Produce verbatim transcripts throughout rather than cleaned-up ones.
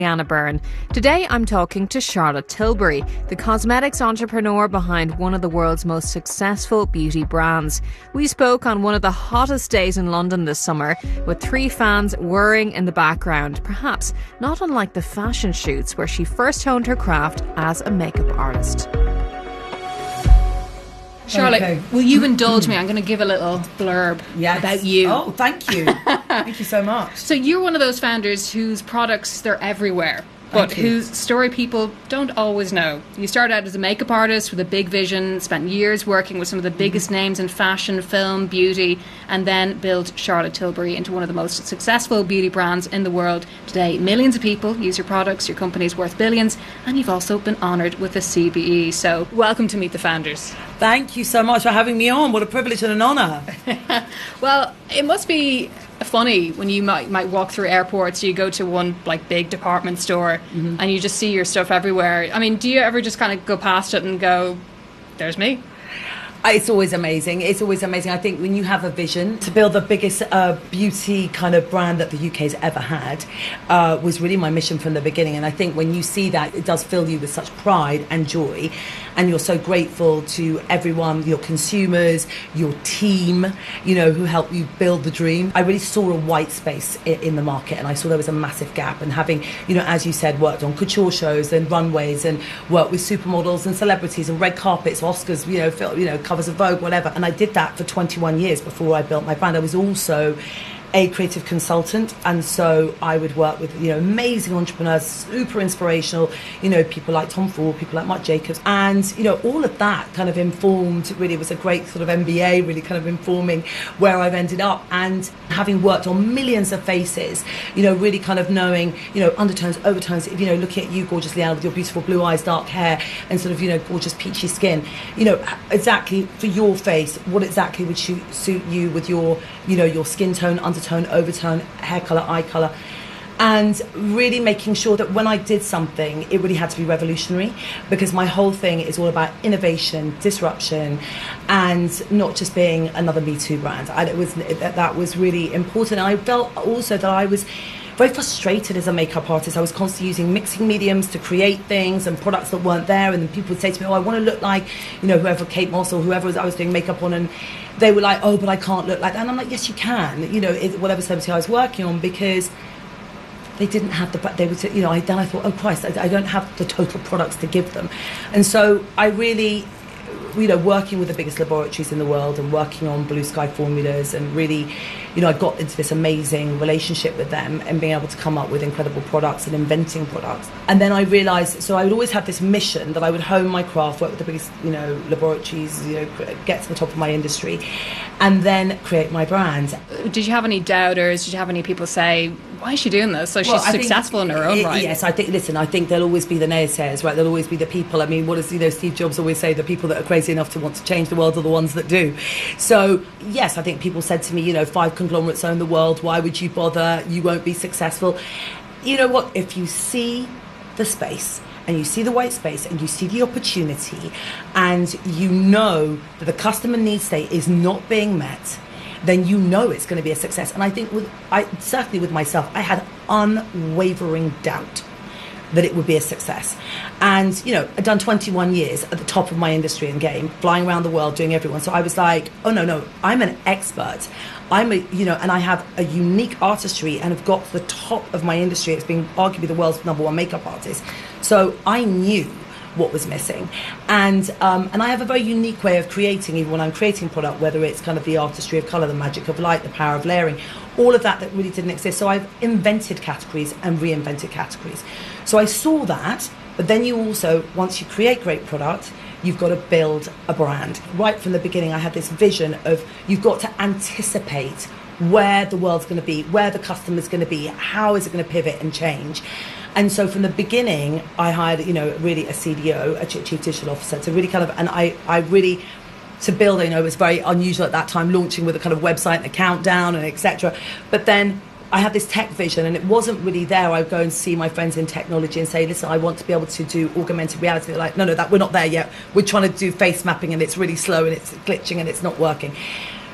Anna Byrne. Today I'm talking to Charlotte Tilbury, the cosmetics entrepreneur behind one of the world's most successful beauty brands. We spoke on one of the hottest days in London this summer, with three fans whirring in the background, perhaps not unlike the fashion shoots where she first honed her craft as a makeup artist. Charlotte, okay. Will you indulge me? I'm going to give a little blurb yes. about you. Oh, thank you. Thank you so much. So you're one of those founders whose products, they're everywhere, but whose story people don't always know. You started out as a makeup artist with a big vision, spent years working with some of the biggest mm-hmm. names in fashion, film, beauty, and then built Charlotte Tilbury into one of the most successful beauty brands in the world. Today, millions of people use your products, your company's worth billions, and you've also been honoured with a C B E. So welcome to Meet the Founders. Thank you so much for having me on. What a privilege and an honour. Well, it must be funny when you might might walk through airports, you go to one like big department store mm-hmm. and you just see your stuff everywhere. I mean, do you ever just kind of go past it and go, there's me? It's always amazing. It's always amazing. I think when you have a vision to build the biggest uh, beauty kind of brand that the U K's ever had uh, was really my mission from the beginning. And I think when you see that, it does fill you with such pride and joy. And you're so grateful to everyone, your consumers, your team, you know, who helped you build the dream. I really saw a white space in the market, and I saw there was a massive gap. And having, you know, as you said, worked on couture shows and runways and worked with supermodels and celebrities and red carpets, Oscars, you know, film, you know, covers of Vogue, whatever. And I did that for twenty-one years before I built my brand. I was also a creative consultant, and so I would work with, you know, amazing entrepreneurs, super inspirational, you know, people like Tom Ford, people like Marc Jacobs, and you know, all of that kind of informed, really was a great sort of M B A, really kind of informing where I've ended up. And having worked on millions of faces, you know, really kind of knowing, you know, undertones, overtones, you know, looking at you, gorgeous Leanne, with your beautiful blue eyes, dark hair, and sort of, you know, gorgeous peachy skin, you know, exactly for your face, what exactly would suit, suit you with your, you know, your skin tone, undertone, tone, overtone, hair colour, eye colour, and really making sure that when I did something, it really had to be revolutionary, because my whole thing is all about innovation, disruption, and not just being another Me Too brand. And it was that, that was really important. And I felt also that I was very frustrated as a makeup artist. I was constantly using mixing mediums to create things and products that weren't there, and then people would say to me, oh, I want to look like, you know, whoever, Kate Moss or whoever I was doing makeup on, and they were like, oh, but I can't look like that. And I'm like, yes, you can, you know, it, whatever celebrity I was working on, because they didn't have the, they would say, you know, I, then I thought, oh Christ, I, I don't have the total products to give them. And so I really, you know, working with the biggest laboratories in the world and working on blue sky formulas, and really, you know, I got into this amazing relationship with them and being able to come up with incredible products and inventing products. And then I realised, so I would always have this mission that I would hone my craft, work with the biggest, you know, laboratories, you know, get to the top of my industry, and then create my brand. Did you have any doubters? Did you have any people say, why is she doing this? So she's well, successful think, in her own it, right. Yes, I think, listen, I think there'll always be the naysayers, right? There'll always be the people. I mean, what does, you know, Steve Jobs always say? The people that are crazy enough to want to change the world are the ones that do. So, yes, I think people said to me, you know, five conglomerates own the world. Why would you bother? You won't be successful. You know what? If you see the space, and you see the white space, and you see the opportunity, and you know that the customer need state is not being met, then you know it's going to be a success. And I think with, I certainly with myself, I had unwavering doubt that it would be a success. And, you know, I'd done twenty-one years at the top of my industry and game, flying around the world, doing everyone. So I was like, oh, no, no, I'm an expert. I'm a, you know, and I have a unique artistry and have got to the top of my industry. It's being arguably the world's number one makeup artist. So I knew what was missing, and um, and I have a very unique way of creating, even when I'm creating product, whether it's kind of the artistry of colour, the magic of light, the power of layering, all of that that really didn't exist. So I've invented categories and reinvented categories. So I saw that, but then you also, once you create great product, you've got to build a brand. Right from the beginning, I had this vision of you've got to anticipate where the world's going to be, where the customer's going to be, how is it going to pivot and change. And so from the beginning, I hired, you know, really a C D O, a chief digital officer, to really kind of, and I, I really, to build, you know, it was very unusual at that time, launching with a kind of website and a countdown and et cetera. But then I had this tech vision, and it wasn't really there. I would go and see my friends in technology and say, listen, I want to be able to do augmented reality. They're like, no, no, that we're not there yet. We're trying to do face mapping, and it's really slow, and it's glitching, and it's not working.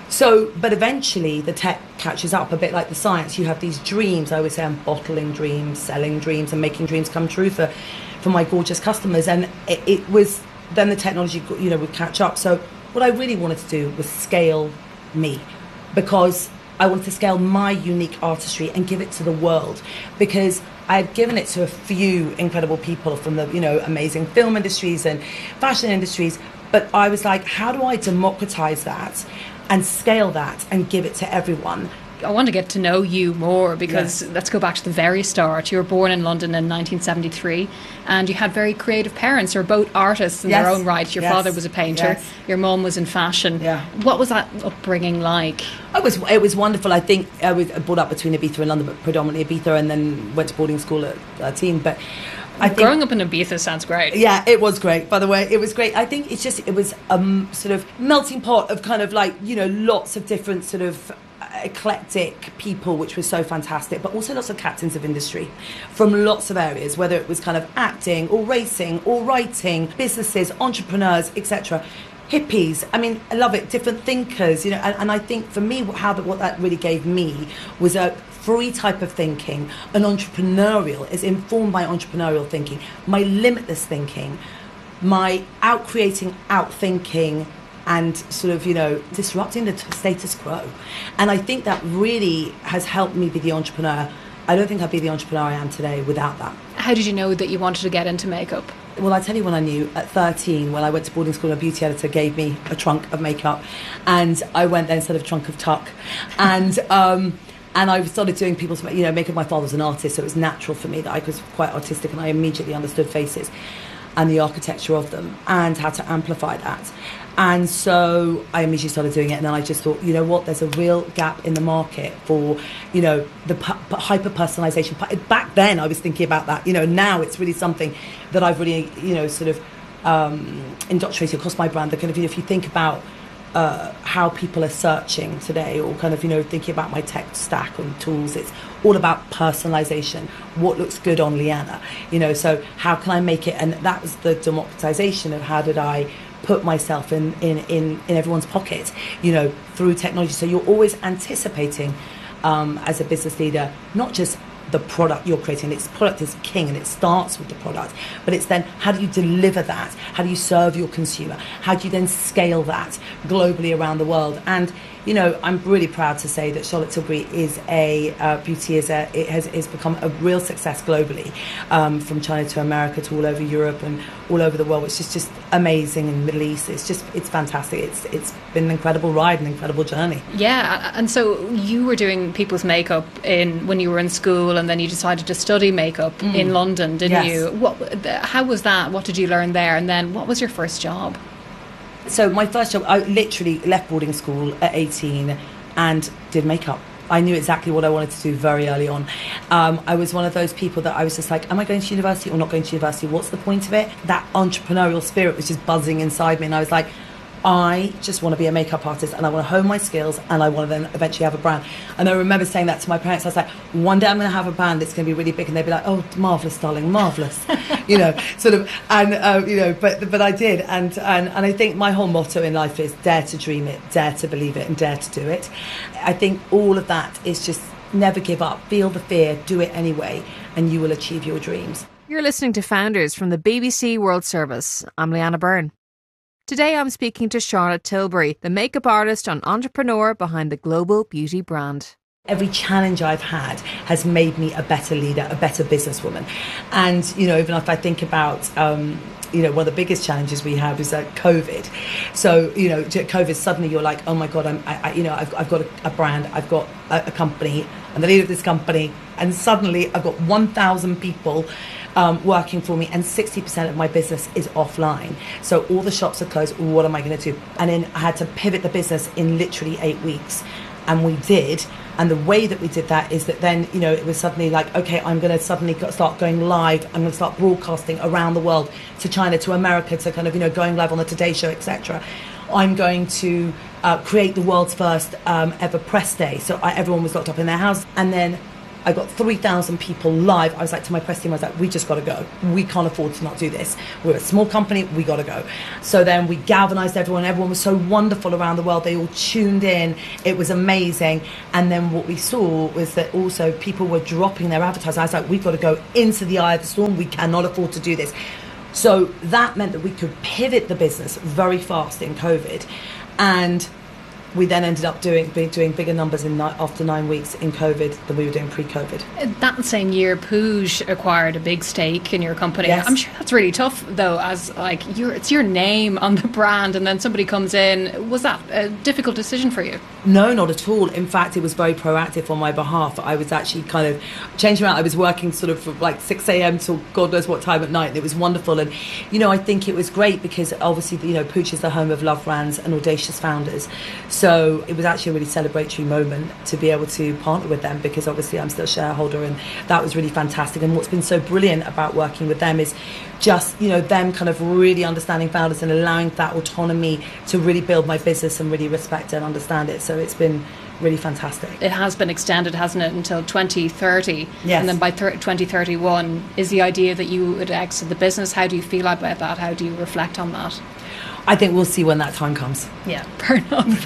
So, but eventually the tech catches up, a bit like the science. You have these dreams. I always say I'm bottling dreams, selling dreams, and making dreams come true for, for my gorgeous customers. And it, it was, then the technology, you know, would catch up. So what I really wanted to do was scale me, because I wanted to scale my unique artistry and give it to the world, because I had given it to a few incredible people from the, you know, amazing film industries and fashion industries. But I was like, how do I democratize that and scale that and give it to everyone? I want to get to know you more, because Yes. let's go back to the very start. You were born in London in nineteen seventy-three, and you had very creative parents who were both artists in Yes. their own right. Your Yes. father was a painter, Yes. your mum was in fashion. Yeah. What was that upbringing like? It was it was wonderful. I think I was brought up between Ibiza and London, but predominantly Ibiza, and then went to boarding school at thirteen. But I think, Growing up in Ibiza sounds great. yeah, it was great. By the way, it was great. I think it's just it was a um, sort of melting pot of kind of like, you know, lots of different sort of eclectic people, which was so fantastic, but also lots of captains of industry from lots of areas, whether it was kind of acting or racing or writing, businesses, entrepreneurs, et cetera. Hippies, I mean, I love it, different thinkers, you know, and, and I think for me, how that, what that really gave me was a free type of thinking, an entrepreneurial, is informed by entrepreneurial thinking, my limitless thinking, my out-creating, out-thinking, and sort of, you know, disrupting the t- status quo. And I think that really has helped me be the entrepreneur. I don't think I'd be the entrepreneur I am today without that. How did you know that you wanted to get into makeup? Well, I tell you when I knew. At thirteen, when I went to boarding school, a beauty editor gave me a trunk of makeup, and I went there instead of trunk of tuck, and um, and I started doing people's, you know, makeup. My father was an artist, so it was natural for me that I was quite artistic, and I immediately understood faces and the architecture of them and how to amplify that. And so I immediately started doing it, and then I just thought, you know what, there's a real gap in the market for, you know, the pu- hyper-personalisation. Back then I was thinking about that, you know, now it's really something that I've really, you know, sort of um, indoctrinated across my brand. The kind of, you know, if you think about uh, how people are searching today, or kind of, you know, thinking about my tech stack and tools, it's all about personalisation. What looks good on Liana, you know, so how can I make it? And that was the democratization of how did I put myself in, in, in, in everyone's pocket, you know, through technology. So you're always anticipating um, as a business leader, not just the product you're creating. Its product is king, and it starts with the product, but it's then how do you deliver that? How do you serve your consumer? How do you then scale that globally around the world? And you know, I'm really proud to say that Charlotte Tilbury is a uh, beauty is a it has is become a real success globally, um, from China to America to all over Europe and all over the world, which is just amazing. In the Middle East, it's just it's fantastic. It's it's been an incredible ride, an incredible journey. Yeah, and so you were doing people's makeup in when you were in school, and then you decided to study makeup mm. in London, didn't yes. you? What? How was that? What did you learn there? And then what was your first job? So my first job, I literally left boarding school at eighteen and did makeup. I knew exactly what I wanted to do very early on. Um, I was one of those people that I was just like, am I going to university or not going to university? What's the point of it? That entrepreneurial spirit was just buzzing inside me, and I was like, I just want to be a makeup artist, and I want to hone my skills, and I want to then eventually have a brand. And I remember saying that to my parents. I was like, one day I'm going to have a brand that's going to be really big, and they'd be like, oh, marvellous, darling, marvellous, you know, sort of. And, uh, you know, but but I did. And, and, and I think my whole motto in life is dare to dream it, dare to believe it, and dare to do it. I think all of that is just never give up, feel the fear, do it anyway, and you will achieve your dreams. You're listening to Founders from the B B C World Service. I'm Leanna Byrne. Today I'm speaking to Charlotte Tilbury, the makeup artist and entrepreneur behind the global beauty brand. Every challenge I've had has made me a better leader, a better businesswoman. And, you know, even if I think about, um, you know, one of the biggest challenges we had was uh, COVID. So, you know, COVID, suddenly you're like, oh my God, I'm, I, I, you know, I've, I've got a, a brand, I've got a, a company, I'm the leader of this company, and suddenly I've got one thousand people Um, working for me, and sixty percent of my business is offline. So all the shops are closed. What am I going to do? And then I had to pivot the business in literally eight weeks. And we did. And the way that we did that is that then, you know, it was suddenly like, okay, I'm going to suddenly start going live. I'm going to start broadcasting around the world, to China, to America, to kind of, you know, going live on the Today Show, et cetera. I'm going to uh, create the world's first um, ever press day. So I, everyone was locked up in their house. And then I got three thousand people live. I was like, to my press team, I was like, we just got to go. We can't afford to not do this. We're a small company, we got to go. So then we galvanized everyone. Everyone was so wonderful around the world. They all tuned in. It was amazing. And then what we saw was that also people were dropping their advertising. I was like, we've got to go into the eye of the storm. We cannot afford to do this. So that meant that we could pivot the business very fast in COVID. And we then ended up doing doing bigger numbers in after nine weeks in COVID than we were doing pre-COVID. That same year, Pooge acquired a big stake in your company. Yes. I'm sure that's really tough, though, as like your it's your name on the brand, and then somebody comes in. Was that a difficult decision for you? No, not at all. In fact, it was very proactive on my behalf. I was actually kind of changing around. I was working sort of from like six a.m. till God knows what time at night, and it was wonderful. And, you know, I think it was great because obviously, you know, Pooch is the home of love brands and audacious founders. So it was actually a really celebratory moment to be able to partner with them, because obviously I'm still a shareholder, and that was really fantastic. And what's been so brilliant about working with them is just, you know, them kind of really understanding founders and allowing that autonomy to really build my business and really respect and understand it. So it's been really fantastic. It has been extended, hasn't it, until twenty thirty? Yes. And then by thir- twenty thirty-one is the idea that you would exit the business. How do you feel about that? How do you reflect on that? I think we'll see when that time comes. Yeah, fair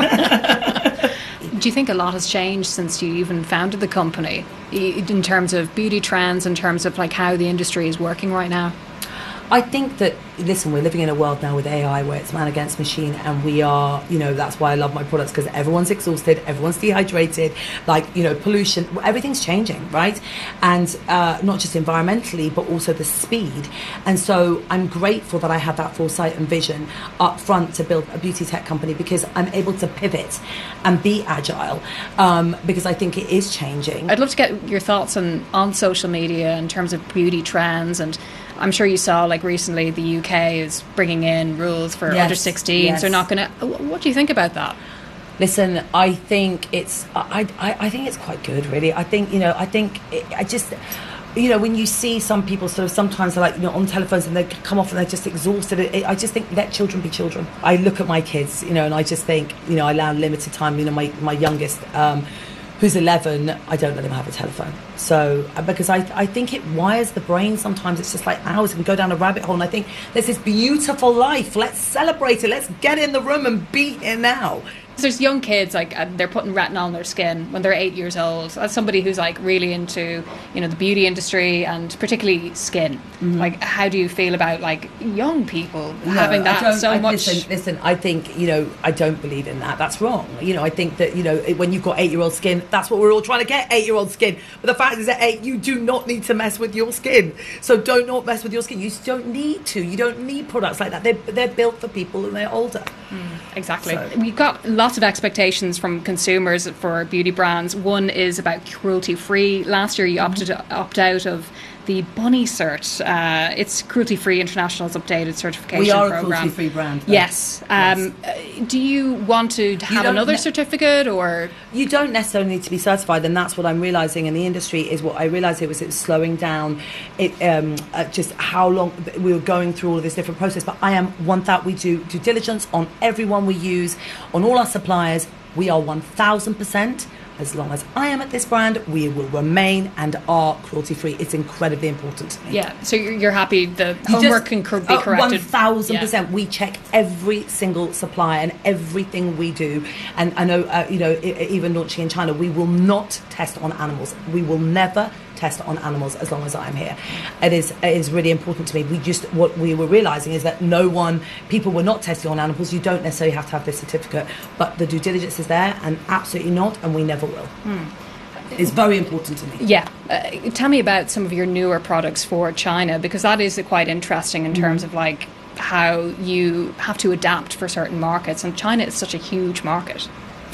enough. Do you think a lot has changed since you even founded the company, in terms of beauty trends, in terms of like how the industry is working right now? I think that, listen, we're living in a world now with A I where it's man against machine, and we are, you know, that's why I love my products, because everyone's exhausted, everyone's dehydrated, like, you know, pollution, everything's changing, right? And uh, not just environmentally, but also the speed. And so I'm grateful that I had that foresight and vision up front to build a beauty tech company, because I'm able to pivot and be agile, um, because I think it is changing. I'd love to get your thoughts on, on social media in terms of beauty trends, and I'm sure you saw, like, recently the U K is bringing in rules for yes, under sixteens. yes. They're not going to. What do you think about that? Listen, I think it's I, I I think it's quite good, really. I think, you know, I think it, I just, you know, when you see some people sort of sometimes they're like, you know, on telephones and they come off and they're just exhausted. It, I just think let children be children. I look at my kids, you know, and I just think, you know, I allow limited time. You know, my my youngest, um, who's eleven, I don't let him have a telephone. So, because I, I think it wires the brain sometimes. It's just like hours and go down a rabbit hole. And I think there's this beautiful life. Let's celebrate it. Let's get in the room and be here now. There's young kids, like, uh, they're putting retinol on their skin when they're eight years old. As somebody who's like really into, you know, the beauty industry and particularly skin, mm-hmm. like, how do you feel about like young people no, having that so I, much? Listen, listen, I think, you know, I don't believe in that. That's wrong. You know, I think that, you know, when you've got eight-year-old skin, that's what we're all trying to get, eight-year-old skin. But the fact is, at eight, you do not need to mess with your skin. So don't not mess with your skin. You just don't need to. You don't need products like that. They're, they're built for people and they're older. Mm, exactly. So. We've got lots of expectations from consumers for beauty brands. One is about cruelty-free. Last year you opted to opt out of the Bunny Cert. Uh, it's Cruelty-Free International's updated certification we are program. A cruelty-free brand. Though. Yes. Um, yes. Do you want to have another ne- certificate, or you don't necessarily need to be certified? And that's what I'm realizing in the industry is what I realized it was it was slowing down. It um, uh, just how long we were going through all of this different process. But I am one that we do due diligence on everyone we use, on all our suppliers. We are one thousand percent. As long as I am at this brand, we will remain and are cruelty-free. It's incredibly important to me. Yeah, so you're, you're happy the you homework just, can cor- be corrected? one thousand percent. Yeah. We check every single supplier and everything we do. And I know, uh, you know, even launching in China, we will not test on animals. We will never test on animals as long as I'm here. It is it is really important to me. We just, what we were realizing is that no one, people were not testing on animals. You don't necessarily have to have this certificate, but the due diligence is there, and absolutely not, and we never will. Hmm. It's very important to me. Yeah. Uh, tell me about some of your newer products for China, because that is quite interesting in terms mm. of like how you have to adapt for certain markets, and China is such a huge market.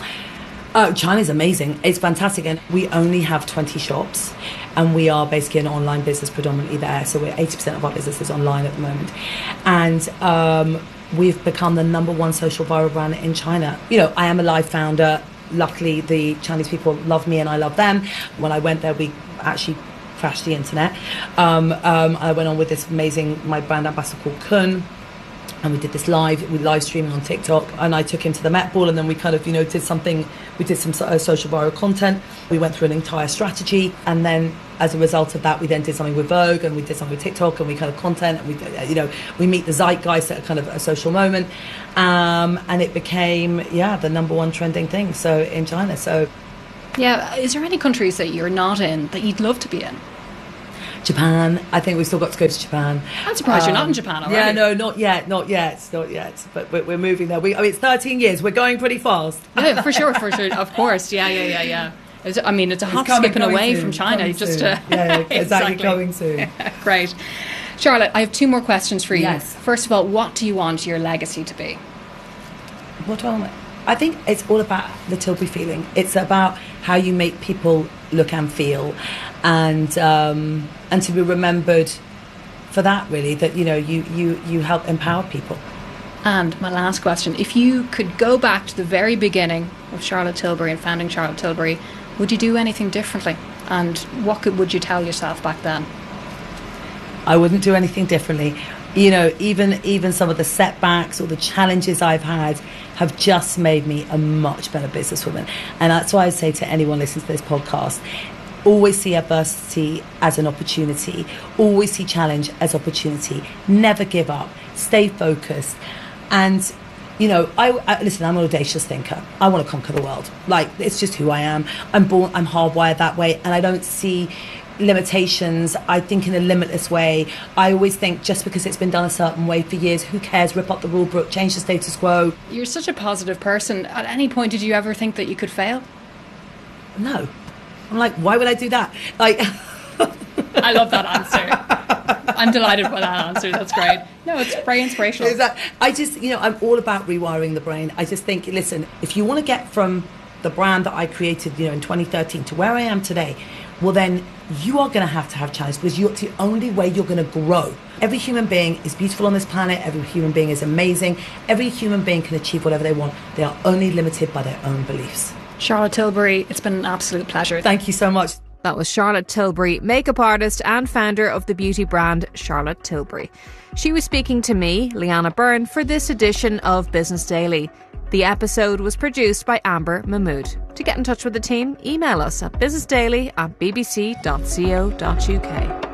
Oh, China's amazing. It's fantastic. And we only have twenty shops, and we are basically an online business predominantly there. So we're eighty percent of our business is online at the moment. And um, we've become the number one social viral brand in China. You know, I am a live founder. Luckily, the Chinese people love me and I love them. When I went there, we actually crashed the internet. Um, um, I went on with this amazing, my brand ambassador called Kun. And we did this live, we live streaming on TikTok, and I took him to the Met Ball, and then we kind of, you know, did something, we did some uh, social viral content. We went through an entire strategy, and then as a result of that, we then did something with Vogue, and we did something with TikTok, and we kind of content, and we, you know, we meet the zeitgeist at a kind of a social moment, um, and it became, yeah, the number one trending thing, so in China, so. Yeah, is there any countries that you're not in that you'd love to be in? Japan. I think we've still got to go to Japan. I'm surprised um, you're not in Japan already. Yeah, no, not yet, not yet, not yet. But we're moving there. We, I mean, it's thirteen years. We're going pretty fast. Yeah, for sure, for sure. Of course. Yeah, yeah, yeah, yeah. It's, I mean, it's a hop, it's coming, skipping away soon, from China. Just to, yeah, yeah, exactly, exactly coming soon. Yeah, great. Charlotte, I have two more questions for you. Yes. First of all, what do you want your legacy to be? What do I want? I think it's all about the Tilbury feeling. It's about how you make people look and feel, and um, and to be remembered for that, really, that, you know, you, you, you help empower people. And my last question, if you could go back to the very beginning of Charlotte Tilbury and founding Charlotte Tilbury, would you do anything differently? And what could, would you tell yourself back then? I wouldn't do anything differently. You know, even even some of the setbacks or the challenges I've had have just made me a much better businesswoman. And that's why I say to anyone listening to this podcast, always see adversity as an opportunity. Always see challenge as opportunity. Never give up. Stay focused. And, you know, I, I listen, I'm an audacious thinker. I want to conquer the world. Like, it's just who I am. I'm born, I'm hardwired that way. And I don't see limitations. I think in a limitless way. I always think just because it's been done a certain way for years, who cares? Rip up the rule book, change the status quo. You're such a positive person. At any point, did you ever think that you could fail? No. I'm like, why would I do that? Like, I love that answer. I'm delighted by that answer. That's great. No, it's very inspirational. That, I just, you know, I'm all about rewiring the brain. I just think, listen, if you want to get from the brand that I created, you know, in twenty thirteen to where I am today, well, then you are going to have to have challenges, because you're, it's the only way you're going to grow. Every human being is beautiful on this planet. Every human being is amazing. Every human being can achieve whatever they want. They are only limited by their own beliefs. Charlotte Tilbury, it's been an absolute pleasure. Thank you so much. That was Charlotte Tilbury, makeup artist and founder of the beauty brand Charlotte Tilbury. She was speaking to me, Leanna Byrne, for this edition of Business Daily. The episode was produced by Amber Mahmood. To get in touch with the team, email us at businessdaily at bbc dot co dot uk.